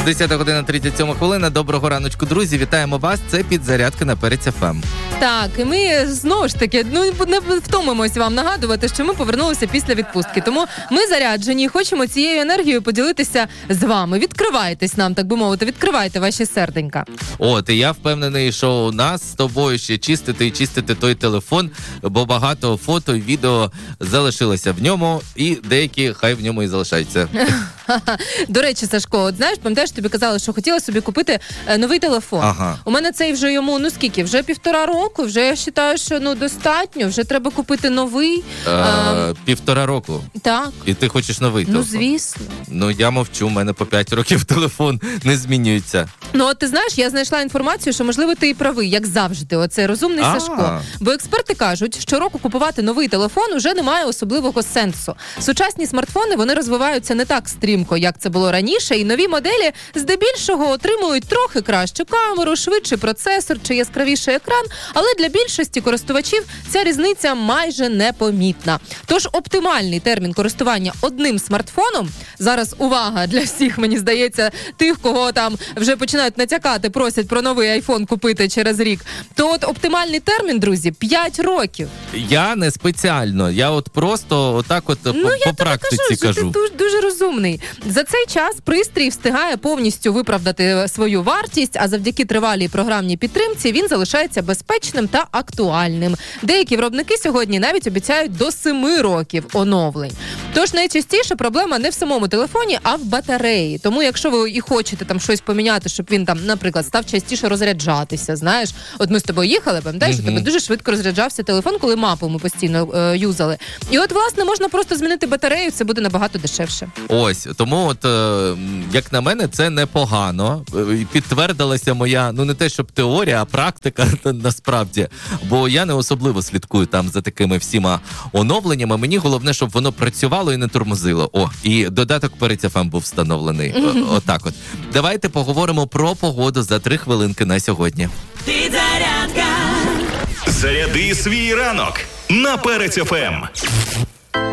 10:37. Доброго раночку, друзі. Вітаємо вас. Це «Підзарядка» на Перець ФМ. Так, і ми знову ж таки, не втомимося вам нагадувати, що ми повернулися після відпустки. Тому ми заряджені і хочемо цією енергією поділитися з вами. Відкривайтесь нам, так би мовити, відкривайте ваші серденька. От, і я впевнений, що у нас з тобою ще чистити той телефон, бо багато фото і відео залишилося в ньому, і деякі хай в ньому і залишаються. До речі, Сашко, от знаєш, пам'ятаєш, тобі казали, що хотіла собі купити новий телефон. Ага. У мене цей вже йому, скільки? Вже 1,5 року, вже я вважаю, що достатньо, вже треба купити новий. 1,5 року? Так. І ти хочеш новий телефон? Звісно. Я мовчу, у мене по 5 років телефон не змінюється. От ти знаєш, я знайшла інформацію, що, можливо, ти і правий, як завжди, оце розумний Сашко. Бо експерти кажуть, щороку купувати новий телефон уже немає особливого сенсу. Сучасні смартфони, вони розвиваються не так стрімко, як це було раніше, і нові моделі здебільшого отримують трохи кращу камеру, швидший процесор чи яскравіший екран, але для більшості користувачів ця різниця майже непомітна. Тож оптимальний термін користування одним смартфоном, зараз увага для всіх, мені здається, тих, кого там вже починають натякати, просять про новий айфон купити через рік, то от оптимальний термін, друзі, 5 років. Я не спеціально, я от просто отак от по практиці кажу. Ти дуже розумний. За цей час пристрій встигає повністю виправдати свою вартість, а завдяки тривалій програмній підтримці він залишається безпечним та актуальним. Деякі виробники сьогодні навіть обіцяють до 7 років оновлень. Тож найчастіше проблема не в самому телефоні, а в батареї. Тому якщо ви і хочете там щось поміняти, щоб він там, наприклад, став частіше розряджатися, знаєш. От ми з тобою їхали, пам'ятаєш, у тебе дуже швидко розряджався телефон, коли мапу ми постійно юзали. І от, власне, можна просто змінити батарею, це буде набагато дешевше. Ось, тому от, як на мене, це непогано. Підтвердилася моя, не те, щоб теорія, а практика насправді. Бо я не особливо слідкую там за такими всіма оновленнями. Мені головне, щоб воно працювало і не тормозило. І додаток Перець ФМ був встановлений. Отак от. Давайте поговоримо про погоду за 3 хвилинки на сьогодні. Підзарядка. Заряди свій ранок на Перець ФМ.